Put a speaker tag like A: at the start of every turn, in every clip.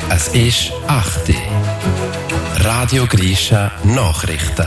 A: Es ist 8 Uhr. Radio Grisha Nachrichten.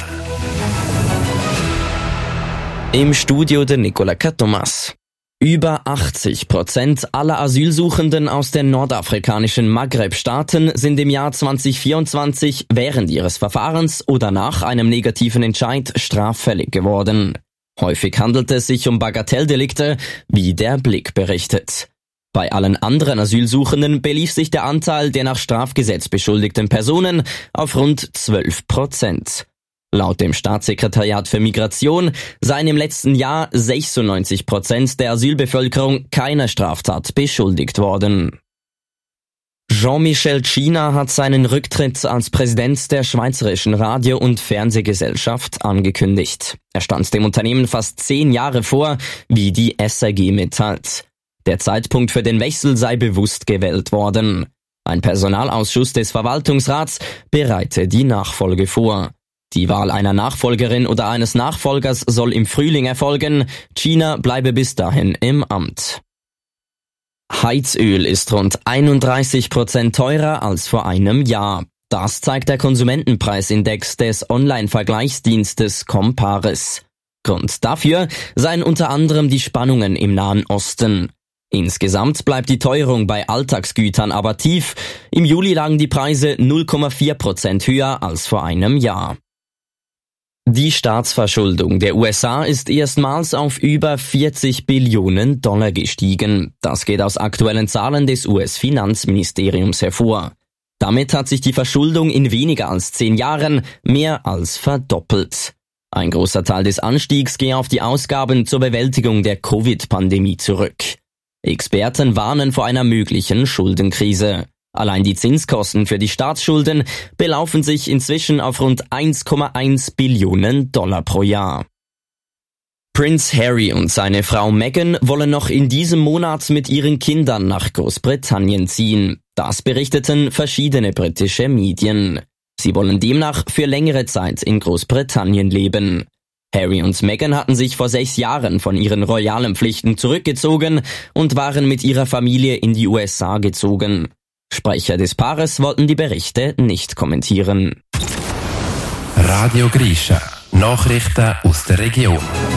B: Im Studio der Nicola Thomas. Über 80% aller Asylsuchenden aus den nordafrikanischen Maghreb-Staaten sind im Jahr 2024 während ihres Verfahrens oder nach einem negativen Entscheid straffällig geworden. Häufig handelt es sich um Bagatelldelikte, wie der Blick berichtet. Bei allen anderen Asylsuchenden belief sich der Anteil der nach Strafgesetz beschuldigten Personen auf rund 12%. Laut dem Staatssekretariat für Migration seien im letzten Jahr 96% der Asylbevölkerung keiner Straftat beschuldigt worden. Jean-Michel China hat seinen Rücktritt als Präsident der Schweizerischen Radio- und Fernsehgesellschaft angekündigt. Er stand dem Unternehmen fast 10 Jahre vor, wie die SRG mitteilt. Der Zeitpunkt für den Wechsel sei bewusst gewählt worden. Ein Personalausschuss des Verwaltungsrats bereite die Nachfolge vor. Die Wahl einer Nachfolgerin oder eines Nachfolgers soll im Frühling erfolgen. China bleibe bis dahin im Amt. Heizöl ist rund 31% teurer als vor einem Jahr. Das zeigt der Konsumentenpreisindex des Online-Vergleichsdienstes Comparis. Grund dafür seien unter anderem die Spannungen im Nahen Osten. Insgesamt bleibt die Teuerung bei Alltagsgütern aber tief. Im Juli lagen die Preise 0,4% höher als vor einem Jahr. Die Staatsverschuldung der USA ist erstmals auf über $40 Billionen gestiegen. Das geht aus aktuellen Zahlen des US-Finanzministeriums hervor. Damit hat sich die Verschuldung in weniger als 10 Jahren mehr als verdoppelt. Ein großer Teil des Anstiegs gehe auf die Ausgaben zur Bewältigung der Covid-Pandemie zurück. Experten warnen vor einer möglichen Schuldenkrise. Allein die Zinskosten für die Staatsschulden belaufen sich inzwischen auf rund $1,1 Billionen pro Jahr. Prince Harry und seine Frau Meghan wollen noch in diesem Monat mit ihren Kindern nach Großbritannien ziehen. Das berichteten verschiedene britische Medien. Sie wollen demnach für längere Zeit in Großbritannien leben. Harry und Meghan hatten sich vor 6 Jahren von ihren royalen Pflichten zurückgezogen und waren mit ihrer Familie in die USA gezogen. Sprecher des Paares wollten die Berichte nicht kommentieren.
A: Radio Grisha Nachrichten aus der Region.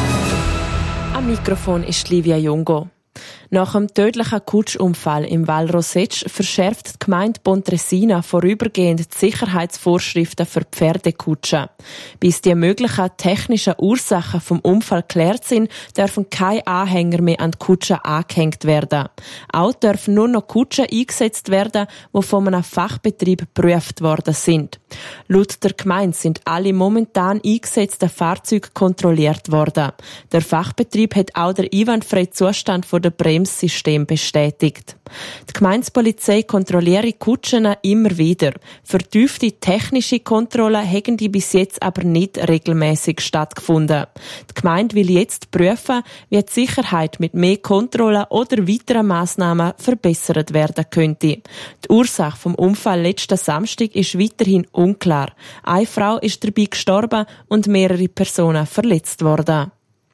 C: Am Mikrofon ist Livia Jungo. Nach einem tödlichen Kutschunfall im Val Roseg verschärft die Gemeinde Pontresina vorübergehend die Sicherheitsvorschriften für Pferdekutschen. Bis die möglichen technischen Ursachen vom Unfall geklärt sind, dürfen keine Anhänger mehr an die Kutsche angehängt werden. Auch dürfen nur noch Kutschen eingesetzt werden, die von einem Fachbetrieb geprüft worden sind. Laut der Gemeinde sind alle momentan eingesetzten Fahrzeuge kontrolliert worden. Der Fachbetrieb hat auch den einwandfreien Zustand der Bremssystem bestätigt. Die Gemeindepolizei kontrolliere Kutschen immer wieder. Vertiefte technische Kontrollen haben die bis jetzt aber nicht regelmäßig stattgefunden. Die Gemeinde will jetzt prüfen, wie die Sicherheit mit mehr Kontrollen oder weiteren Massnahmen verbessert werden könnte. Die Ursache vom Unfall letzten Samstag ist weiterhin unklar. Eine Frau ist dabei gestorben und mehrere Personen verletzt worden.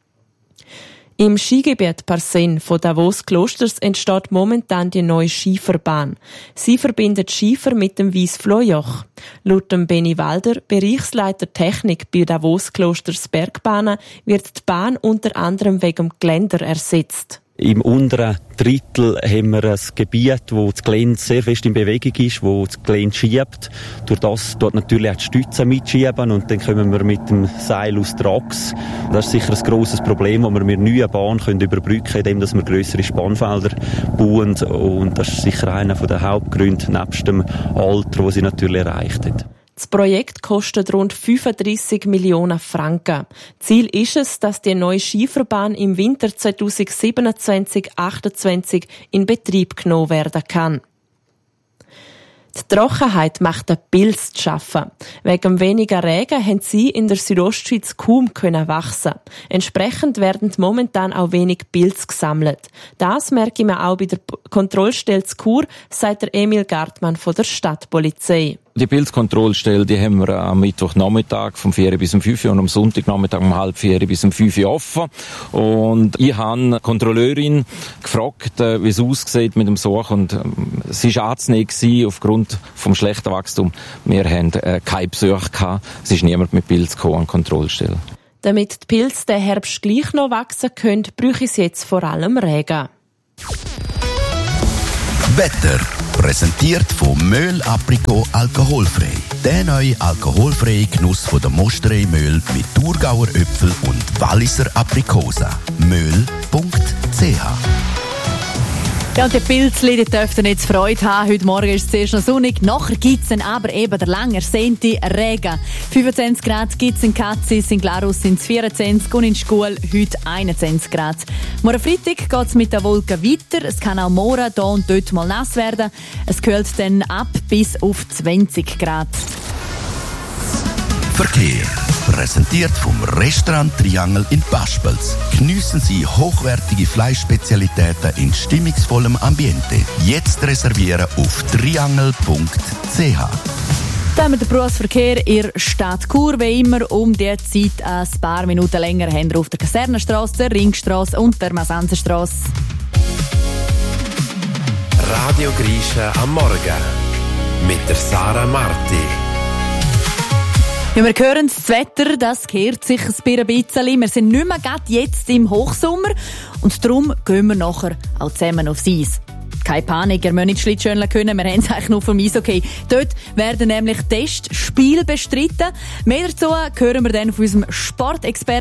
C: Im Skigebiet Parsen von Davos-Klosters entsteht momentan die neue Skifahrbahn. Sie verbindet Skifer mit dem Wiesflohjoch. Laut dem Benny Walder, Bereichsleiter Technik bei Davos-Klosters Bergbahnen, wird die Bahn unter anderem wegen dem Geländer ersetzt.
D: Im unteren Drittel haben wir ein Gebiet, wo das Gelände sehr fest in Bewegung ist, wo das Gelände schiebt. Durch das dort natürlich auch die Stützen mitschieben und dann kommen wir mit dem Seil aus der Achse. Das ist sicher ein grosses Problem, das wir mit neuen Bahn überbrücken können, indem wir grössere Spannfelder bauen. Und das ist sicher einer der Hauptgründe, nebst dem Alter, das sie natürlich erreicht hat.
C: Das Projekt kostet rund 35 Millionen Franken. Ziel ist es, dass die neue Skifahrbahn im Winter 2027/28 in Betrieb genommen werden kann. Die Trockenheit macht den Pilz zu schaffen. Wegen weniger Regen haben sie in der Südostschweiz kaum wachsen. Entsprechend werden momentan auch wenig Pilze gesammelt. Das merke ich mir auch bei der Kontrollstelle zu Chur, sagt der Emil Gartmann von der Stadtpolizei.
E: Die Pilzkontrollstelle, die haben wir am Mittwochnachmittag vom 4 bis um 5 und am Sonntagnachmittag um 3:30 bis um 5 offen. Und ich habe eine Kontrolleurin gefragt, wie es aussieht mit dem Such, und sie war anzunehmen aufgrund vom schlechten Wachstum. Wir haben keine Besuche gehabt. Es ist niemand mit Pilz gekommen an die Kontrollstelle.
C: Damit die Pilze den Herbst gleich noch wachsen können, bräuchte es jetzt vor allem Regen.
F: Wetter. Präsentiert von Möhl Aprikot alkoholfrei. Der neue alkoholfreie Genuss von der Mosterei Möhl mit Thurgauer Äpfel und Walliser Aprikosa. Möhl.ch.
G: Ja, und die Pilzli, die dürften jetzt Freude haben. Heute Morgen ist es zuerst noch sonnig, nachher gibt es dann aber eben der lang ersehnte Regen. 25 Grad gibt es in Katzis, in Glarus sind es 24 und in Schkuhl heute 21 Grad. Morgen Freitag geht es mit den Wolken weiter. Es kann auch morgen hier und dort mal nass werden. Es kühlt dann ab bis auf 20 Grad.
F: Verkehr. Präsentiert vom Restaurant Triangel in Paspels. Geniessen Sie hochwertige Fleischspezialitäten in stimmungsvollem Ambiente. Jetzt reservieren auf triangel.ch.
G: Dann haben wir den Berufsverkehr in der Stadt Chur, wie immer um die Zeit ein paar Minuten länger haben wir auf der Kasernenstrasse, der Ringstrasse und der Masanzenstrasse.
A: Radio Grisha am Morgen mit der Sarah Marti.
G: Ja, wir hören, das Wetter, das kehrt sich ein bisschen. Wir sind nicht mehr gerade jetzt im Hochsommer und darum gehen wir nachher auch zusammen aufs Eis. Keine Panik, ihr müsst nicht Schlittschuhen können, wir haben es eigentlich nur vom Eishockey. Dort werden nämlich Testspiele bestritten. Mehr dazu hören wir dann von unserem Sportexperten